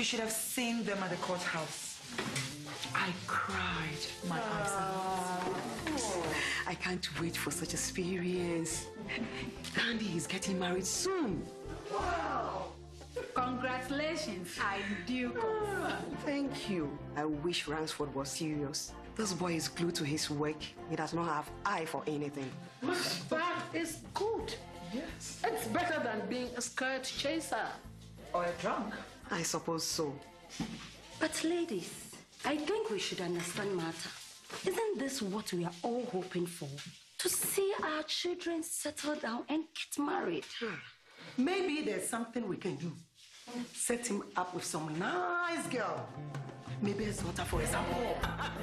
should have seen them at the courthouse. I cried my eyes out. I can't wait for such experience. Candy is getting married soon. Wow! Congratulations, I do confirm. Thank you. I wish Ransford was serious. This boy is glued to his work. He does not have eye for anything. That is good. Yes. It's better than being a skirt chaser. Or a drunk. I suppose so. But ladies, I think we should understand Martha. Isn't this what we are all hoping for? To see our children settle down and get married. Maybe there's something we can do. Set him up with some nice girl. Maybe a daughter, for example.